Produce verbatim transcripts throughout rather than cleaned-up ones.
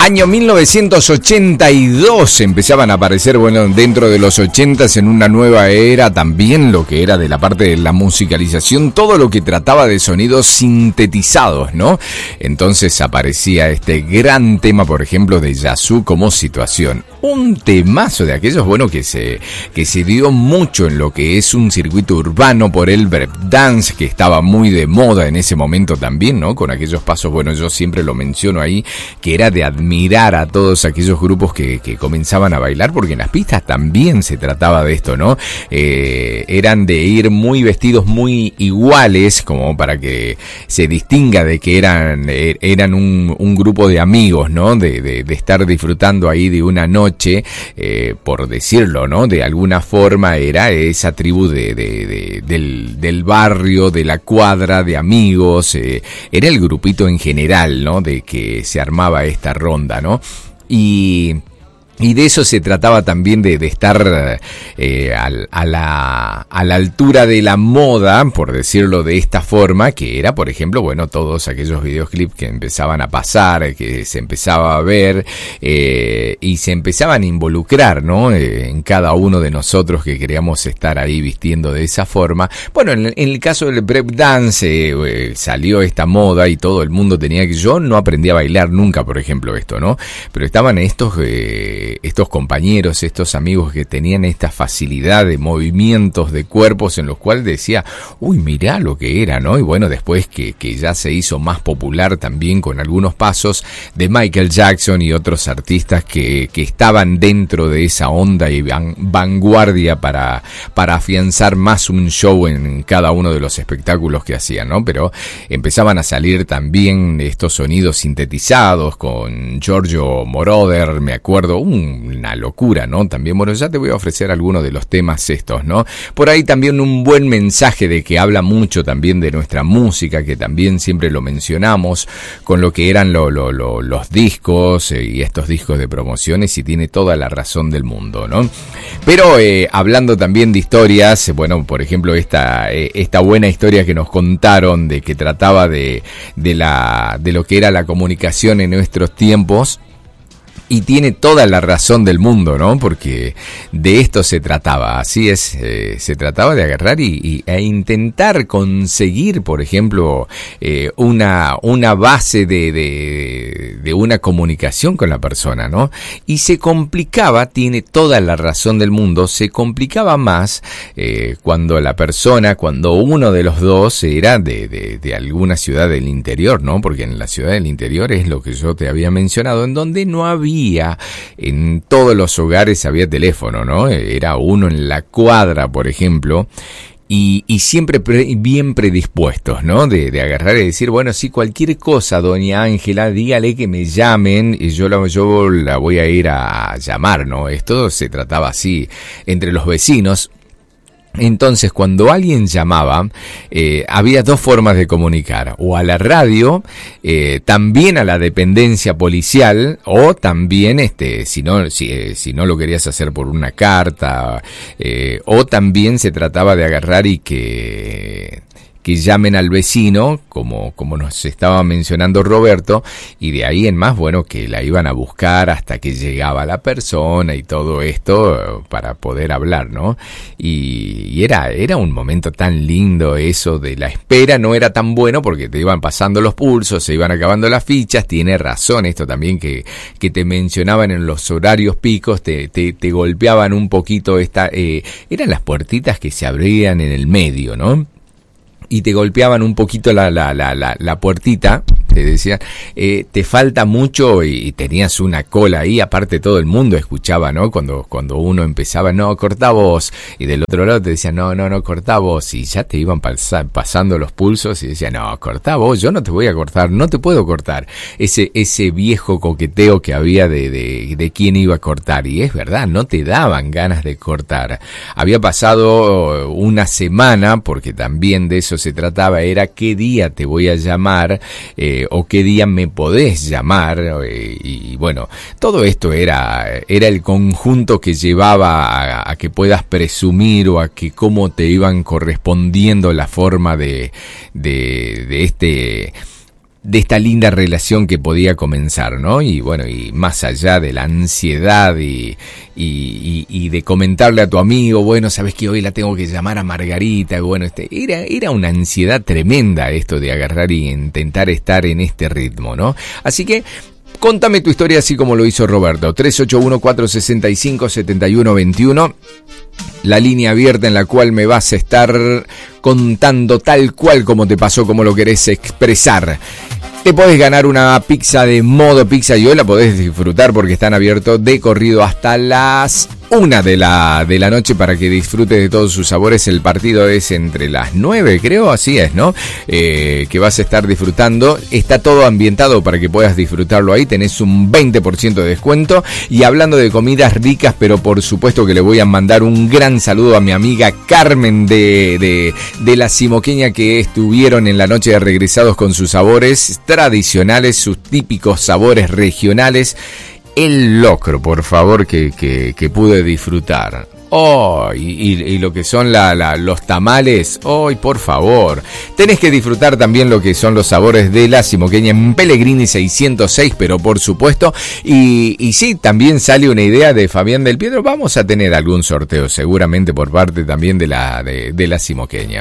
Año mil novecientos ochenta y dos empezaban a aparecer, bueno, dentro de los ochentas en una nueva era también lo que era de la parte de la musicalización, todo lo que trataba de sonidos sintetizados, ¿no? Entonces aparecía este gran tema, por ejemplo, de Yazoo como Situación. Un temazo de aquellos, bueno, que se, que se dio mucho en lo que es un circuito urbano por el breakdance, que estaba muy de moda en ese momento también, ¿no? Con aquellos pasos, bueno, yo siempre lo menciono ahí, que era de admirar a todos aquellos grupos que, que comenzaban a bailar, porque en las pistas también se trataba de esto, ¿no? Eh, eran de ir muy vestidos muy iguales, como para que se distinga de que eran, eran un, un grupo de amigos, ¿no? De, de, de estar disfrutando ahí de una noche, eh, por decirlo, ¿no? De alguna forma era esa tribu de, de, de, del, del barrio, de la cuadra, de amigos, eh, era el grupito en general, ¿no? De que se armaba esta ronda, ¿no? Y... Y de eso se trataba también, de, de estar eh, a, a, la, a la altura de la moda, por decirlo de esta forma, que era, por ejemplo, bueno, todos aquellos videoclips que empezaban a pasar, que se empezaba a ver eh, y se empezaban a involucrar, ¿no? Eh, en cada uno de nosotros que queríamos estar ahí vistiendo de esa forma. Bueno, en, en el caso del breakdance eh, eh, salió esta moda y todo el mundo tenía que... Yo no aprendí a bailar nunca, por ejemplo, esto, ¿no? Pero estaban estos... Eh, estos compañeros, estos amigos que tenían esta facilidad de movimientos de cuerpos en los cuales decía, uy, mirá lo que era, ¿no? Y bueno, después que, que ya se hizo más popular también con algunos pasos de Michael Jackson y otros artistas que, que estaban dentro de esa onda y van, vanguardia para, para afianzar más un show en cada uno de los espectáculos que hacían, ¿no? Pero empezaban a salir también estos sonidos sintetizados con Giorgio Moroder, me acuerdo, un una locura, ¿no? También, bueno, ya te voy a ofrecer algunos de los temas estos, ¿no? Por ahí también un buen mensaje de que habla mucho también de nuestra música, que también siempre lo mencionamos, con lo que eran lo, lo, lo, los discos eh, y estos discos de promociones, y tiene toda la razón del mundo, ¿no? Pero eh, hablando también de historias, bueno, por ejemplo, esta, eh, esta buena historia que nos contaron de que trataba de, de, la, de lo que era la comunicación en nuestros tiempos. Y tiene toda la razón del mundo, ¿no? Porque de esto se trataba, así es, eh, se trataba de agarrar y, y e intentar conseguir, por ejemplo, eh, una una base de, de de una comunicación con la persona, ¿no? Y se complicaba, tiene toda la razón del mundo, se complicaba más eh, cuando la persona, cuando uno de los dos era de, de de alguna ciudad del interior, ¿no? Porque en la ciudad del interior es lo que yo te había mencionado, en donde no había en todos los hogares había teléfono, ¿no? Era uno en la cuadra, por ejemplo, y, y siempre pre, bien predispuestos, ¿no? De, de agarrar y decir, bueno, sí, cualquier cosa, doña Ángela, dígale que me llamen y yo la, yo la voy a ir a llamar, ¿no? Esto se trataba así entre los vecinos. Entonces, cuando alguien llamaba, eh, había dos formas de comunicar, o a la radio, eh, también a la dependencia policial, o también, este, si no, si, eh, si no lo querías hacer por una carta, eh, o también se trataba de agarrar y que... que llamen al vecino, como, como nos estaba mencionando Roberto, y de ahí en más, bueno, que la iban a buscar hasta que llegaba la persona y todo esto para poder hablar, ¿no? Y, y era, era un momento tan lindo eso de la espera, no era tan bueno porque te iban pasando los pulsos, se iban acabando las fichas, tiene razón esto también que, que te mencionaban en los horarios picos, te, te, te golpeaban un poquito esta, eh, eran las puertitas que se abrían en el medio, ¿no? Y te golpeaban un poquito la, la, la, la, la puertita, te decían, eh, te falta mucho, y tenías una cola ahí, aparte todo el mundo escuchaba, ¿no? Cuando, cuando uno empezaba, no, cortá vos, y del otro lado te decían, no, no, no, cortá vos, y ya te iban pas- pasando los pulsos y decían, no, cortá vos, yo no te voy a cortar, no te puedo cortar. Ese, ese viejo coqueteo que había de, de, de quién iba a cortar, y es verdad, no te daban ganas de cortar. Había pasado una semana, porque también de eso se trataba, era qué día te voy a llamar, eh, o qué día me podés llamar, eh, y bueno, todo esto era, era el conjunto que llevaba a, a que puedas presumir, o a que cómo te iban correspondiendo la forma de, de, de este... de esta linda relación que podía comenzar, ¿no? Y bueno, y más allá de la ansiedad y, y, y, y de comentarle a tu amigo, bueno, sabes que hoy la tengo que llamar a Margarita, bueno, este, era, era una ansiedad tremenda esto de agarrar y intentar estar en este ritmo, ¿no? Así que contame tu historia así como lo hizo Roberto. tres ocho uno, cuatro seis cinco, siete uno dos uno. La línea abierta en la cual me vas a estar contando tal cual como te pasó, como lo querés expresar. Te podés ganar una pizza de Modo Pizza y hoy la podés disfrutar porque están abiertos de corrido hasta las una de la, de la noche para que disfrutes de todos sus sabores. El partido es entre las nueve, creo, así es, ¿no? Eh, que vas a estar disfrutando. Está todo ambientado para que puedas disfrutarlo ahí. Tenés un veinte por ciento de descuento. Y hablando de comidas ricas, pero por supuesto que le voy a mandar un gran saludo a mi amiga Carmen de, de, de La Simoqueña, que estuvieron en la noche de regresados con sus sabores tradicionales, sus típicos sabores regionales. El locro, por favor, que, que, que pude disfrutar. Oh, y, y, y lo que son la, la, los tamales. Oh, por favor. Tenés que disfrutar también lo que son los sabores de La Simoqueña en Pellegrini seiscientos seis, pero por supuesto. Y, y sí, también sale una idea de Fabián del Piedro. Vamos a tener algún sorteo seguramente por parte también de la, de, de La Simoqueña.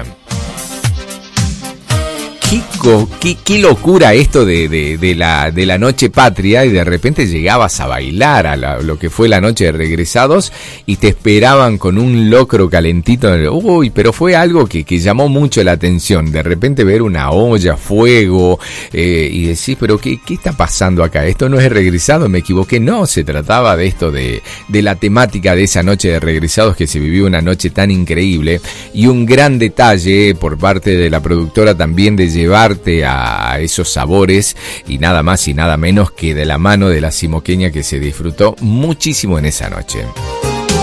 Qué, qué, qué locura esto de, de, de, la, de la noche patria, y de repente llegabas a bailar a la, lo que fue la noche de regresados y te esperaban con un locro calentito. Uy, pero fue algo que, que llamó mucho la atención. De repente ver una olla, fuego, eh, y decís, pero ¿qué, qué está pasando acá? ¿Esto no es regresado? ¿Me equivoqué? No, se trataba de esto, de, de la temática de esa noche de regresados, que se vivió una noche tan increíble, y un gran detalle por parte de la productora también de llevarte a esos sabores, y nada más y nada menos que de la mano de La Simoqueña, que se disfrutó muchísimo en esa noche.